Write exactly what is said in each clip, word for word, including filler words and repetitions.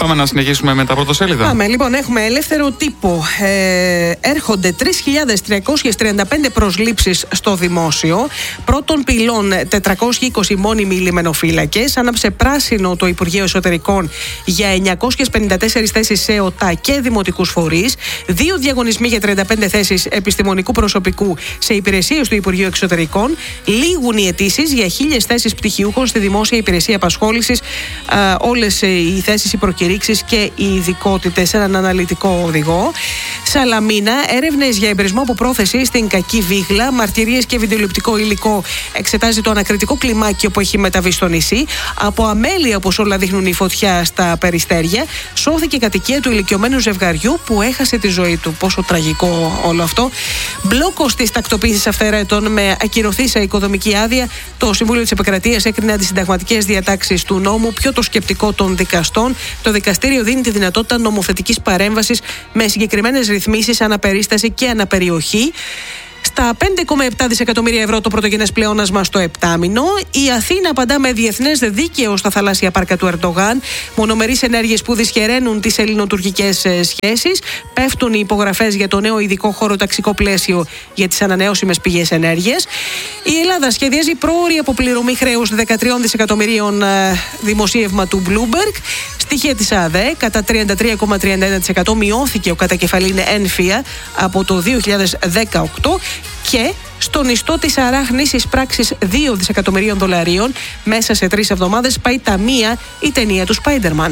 Πάμε να συνεχίσουμε με τα πρωτοσέλιδα. Πάμε, λοιπόν, έχουμε ελεύθερο τύπο. Ε, έρχονται τρεις χιλιάδες τριακόσιες τριάντα πέντε προσλήψεις στο δημόσιο. Πρώτων πυλών τετρακόσιες είκοσι μόνιμοι λιμενοφύλακες. Άναψε πράσινο το Υπουργείο Εσωτερικών για εννιακόσιες πενήντα τέσσερις θέσεις σε ΟΤΑ και δημοτικούς φορείς. Δύο διαγωνισμοί για τριάντα πέντε θέσεις επιστημονικού προσωπικού σε υπηρεσίες του Υπουργείου Εξωτερικών. Λήγουν οι αιτήσεις για χίλιες θέσεις πτυχιούχων στη δημόσια υπηρεσία απασχόλησης. Όλες οι θέσεις, οι προκηρύξεις και οι ειδικότητες σε έναν αναλυτικό οδηγό. Σαλαμίνα, έρευνες για εμπρισμό από πρόθεση στην Κακή Βίγλα. Μαρτυρίες και βιντεοληπτικό υλικό εξετάζει το ανακριτικό κλιμάκιο που έχει μεταβεί στο νησί. Από αμέλεια, όπως όλα δείχνουν, η φωτιά στα Περιστέρια. Σώθηκε η κατοικία του ηλικιωμένου ζευγαριού που έχασε τη ζωή του. Πόσο τραγικό όλο αυτό. Μπλόκος της τακτοποίησης αυθαιρέτων με ακυρωθήσα οικοδομική άδεια. Το Συμβούλιο της Επικρατείας έκρινε αντισυνταγματικές διατάξεις του νόμου, πιο το σκεπτικό των δικαστών. Το δικαστήριο δίνει τη δυνατότητα νομοθετικής παρέμβασης με συγκεκριμένες ρυθμίσεις αναπερίσταση και αναπεριοχή. Στα πέντε κόμμα επτά δισεκατομμύρια ευρώ το πρωτογενές πλεόνασμα στο επτάμηνο. Η Αθήνα απαντά με διεθνές δίκαιο στα θαλάσσια πάρκα του Ερντογάν. Μονομερείς ενέργειες που δυσχεραίνουν τις ελληνοτουρκικές σχέσεις. Πέφτουν οι υπογραφές για το νέο ειδικό χωροταξικό πλαίσιο για τις ανανεώσιμες πηγές ενέργειας. Η Ελλάδα σχεδιάζει πρόωρη αποπληρωμή χρέους δεκατρία δισεκατομμυρίων, δημοσίευμα του Bloomberg. Στοιχεία της ΑΔΕ, κατά τριάντα τρία κόμμα τριάντα ένα τοις εκατό μειώθηκε ο κατακεφαλήν ένφια από το δύο χιλιάδες δεκαοκτώ και στον ιστό της αράχνης εις πράξης δύο δισεκατομμυρίων δολαρίων μέσα σε τρεις εβδομάδες πάει ταμεία η ταινία του Spider-Man.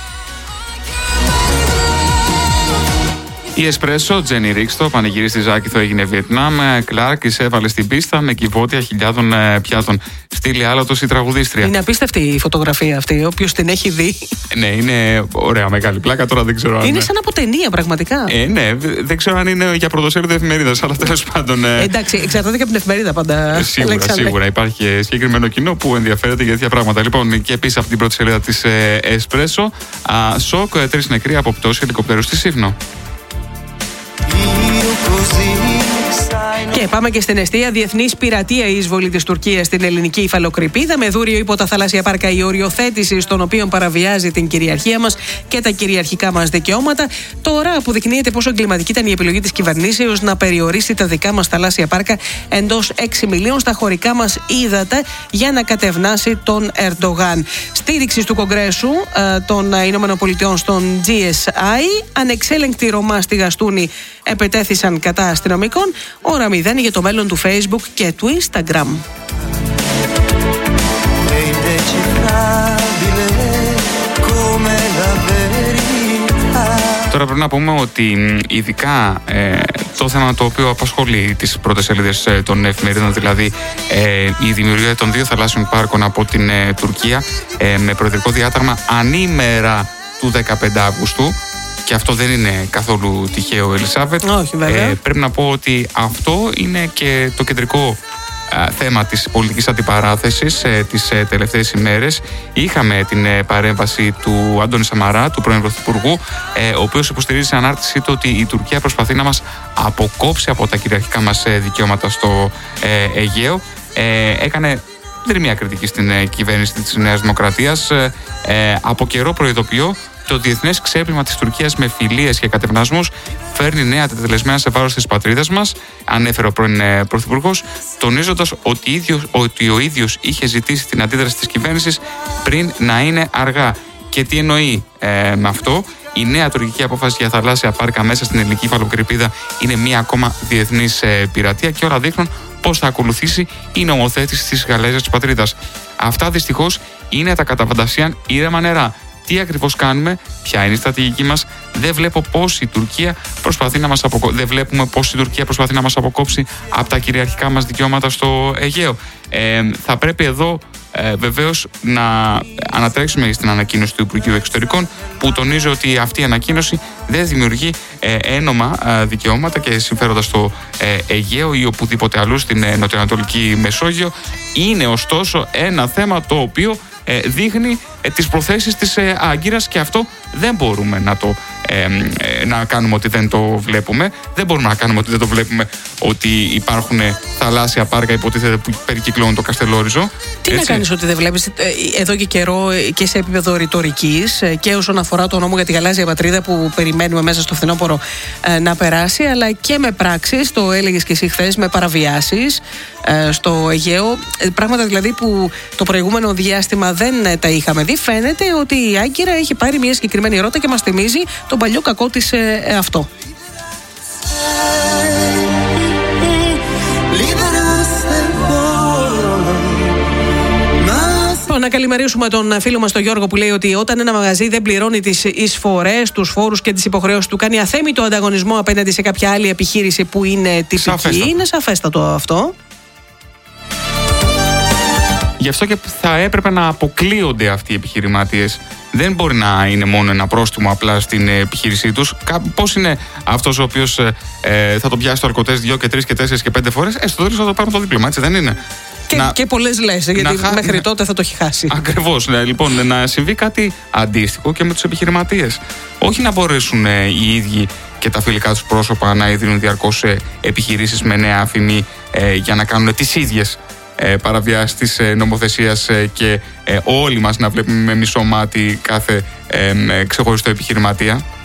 Η Εσπρέσο, Τζένι Ρίξτο, πανηγύρι στη Ζάκηθο έγινε Βιετνάμ. Κλάρκ εισέβαλε στην πίστα με κυβότια χιλιάδων πιάτων. Στείλει άλατος η τραγουδίστρια. Είναι απίστευτη η φωτογραφία αυτή. Όποιος την έχει δει. Ναι, είναι ωραία, μεγάλη πλάκα. Τώρα δεν ξέρω αν. Είναι σαν από ταινία, πραγματικά. Ε, ναι, δεν ξέρω αν είναι για πρωτοσέλιδο εφημερίδας, αλλά τέλος πάντων. Ε... Εντάξει, εξαρτάται και από την εφημερίδα πάντα. Ε, σίγουρα, Αλέξανδρε. Σίγουρα. Υπάρχει συγκεκριμένο κοινό που ενδιαφέρεται για τέτοια πράγματα. Λοιπόν, και επίσης από την πρώτη σελίδα της Εσπρέσο, σοκ, τρεις νεκροί από πτώση ελικοπτέρου στη Σύφνο. Και πάμε και στην εστία. Διεθνής πειρατεία η εισβολή της Τουρκίας στην ελληνική υφαλοκρηπίδα με δούριο υπό τα θαλάσσια πάρκα η οριοθέτηση των οποίων παραβιάζει την κυριαρχία μας και τα κυριαρχικά μας δικαιώματα. Τώρα αποδεικνύεται πόσο εγκληματική ήταν η επιλογή της κυβερνήσεως να περιορίσει τα δικά μας θαλάσσια πάρκα εντός έξι μιλίων στα χωρικά μας ύδατα για να κατευνάσει τον Ερντογάν. Στήριξη του Κογκρέσου ε, των Ηνωμένων Πολιτειών στον τζι ες άι. Ανεξέλεγκτοι Ρωμά στη Γαστούνη επετέθησαν κατά αστυνομικών. Ώρα μηδέν για το μέλλον του Facebook και του Instagram. Τώρα πρέπει να πούμε ότι ειδικά ε, το θέμα το οποίο απασχολεί τις πρώτες σελίδες ε, των εφημερίδων, δηλαδή ε, η δημιουργία των δύο θαλάσσιων πάρκων από την ε, Τουρκία ε, με προεδρικό διάταγμα ανήμερα του δεκαπέντε Αυγούστου. Και αυτό δεν είναι καθόλου τυχαίο, Ελισάβετ. Όχι, βέβαια. Ε, πρέπει να πω ότι αυτό είναι και το κεντρικό α, θέμα της πολιτικής αντιπαράθεσης ε, τις ε, τελευταίες ημέρες. Είχαμε την ε, παρέμβαση του Άντωνη Σαμαρά, του πρώην Πρωθυπουργού, ε, ο οποίος υποστηρίζει σε ανάρτησή του ότι η Τουρκία προσπαθεί να μας αποκόψει από τα κυριαρχικά μας ε, δικαιώματα στο ε, Αιγαίο. Ε, έκανε δρυμία κριτική στην ε, κυβέρνηση της Νέας Δημοκρατίας. Ε, ε, από καιρό προειδοποιώ. Το διεθνές ξέπλυμα της Τουρκίας με φιλίες και κατευνασμούς φέρνει νέα τετελεσμένα σε βάρος της πατρίδας μας, ανέφερε ο πρώην Πρωθυπουργός, τονίζοντας ότι, ίδιος, ότι ο ίδιος είχε ζητήσει την αντίδραση της κυβέρνησης πριν να είναι αργά. Και τι εννοεί ε, με αυτό? Η νέα τουρκική απόφαση για θαλάσσια πάρκα μέσα στην ελληνική υφαλοκρηπίδα είναι μία ακόμα διεθνής ε, πειρατεία και όλα δείχνουν πώς θα ακολουθήσει η νομοθέτηση της Γαλλέζιας της πατρίδας. Αυτά δυστυχώς είναι τα κατά φαντασίαν ήρεμα νερά. Τι ακριβώς κάνουμε, ποια είναι η στρατηγική μας, δεν βλέπω πώς η Τουρκία προσπαθεί να μας αποκόψει, δεν βλέπουμε πώς η Τουρκία προσπαθεί να μας αποκόψει από τα κυριαρχικά μας δικαιώματα στο Αιγαίο. Ε, θα πρέπει εδώ ε, βεβαίως να ανατρέξουμε στην ανακοίνωση του Υπουργείου Εξωτερικών, που τονίζει ότι αυτή η ανακοίνωση δεν δημιουργεί ε, ένομα ε, δικαιώματα και συμφέροντα στο ε, Αιγαίο ή οπουδήποτε αλλού στην ε, νοτιοανατολική Μεσόγειο. Είναι ωστόσο ένα θέμα το οποίο ε, δείχνει ε, τις προθέσεις της ε, Άγκυρας και αυτό δεν μπορούμε να το ε, ε, να κάνουμε ότι δεν το βλέπουμε. Δεν μπορούμε να κάνουμε ότι δεν το βλέπουμε ότι υπάρχουν θαλάσσια πάρκα υποτίθεται που περικυκλώνουν το Καστελόριζο. Τι έτσι να κάνεις ότι δεν βλέπεις εδώ και καιρό και σε επίπεδο ρητορικής και όσον αφορά το νόμο για τη γαλάζια πατρίδα που περιμένουμε μέσα στο φθινόπωρο ε, να περάσει, αλλά και με πράξεις, το έλεγες και εσύ χθες, με παραβιάσεις ε, στο Αιγαίο, πράγματα δηλαδή που το προηγούμενο διάστημα δεν τα είχαμε δει. Φαίνεται ότι η Άγκυρα έχει πάρει μια συγκεκριμένη ρότα και μας θυμίζει τον παλιό κακό της ε, ε, αυτό. Να καλημερίσουμε τον φίλο μας τον Γιώργο που λέει ότι όταν ένα μαγαζί δεν πληρώνει τις εισφορές, τους φόρους και τις υποχρεώσεις του, κάνει αθέμητο ανταγωνισμό απέναντι σε κάποια άλλη επιχείρηση που είναι τυπική. Σαφέστατο. Είναι σαφέστατο αυτό. Γι' αυτό και θα έπρεπε να αποκλείονται αυτοί οι επιχειρηματίες. Δεν μπορεί να είναι μόνο ένα πρόστιμο απλά στην επιχείρησή τους. Πώς είναι αυτός ο οποίος ε, θα τον πιάσει το αλκοτέστ δύο και τρεις και τέσσερις και πέντε φορές, ε, στο τέλος θα το πάρουν το δίπλωμα, έτσι δεν είναι? Και, να, και πολλές λες, γιατί χα... μέχρι τότε θα το έχει χάσει. Ακριβώς. Ναι, λοιπόν, να συμβεί κάτι αντίστοιχο και με τους επιχειρηματίες. Όχι να μπορέσουν ε, οι ίδιοι και τα φιλικά τους πρόσωπα να ιδρύουν διαρκώς ε, επιχειρήσεις με νέα αφημί ε, για να κάνουν τις ίδιες ε, παραβιάσεις της ε, νομοθεσίας ε, και ε, όλοι μας να βλέπουμε με μισό μάτι κάθε ε, ε, ξεχωριστό επιχειρηματία.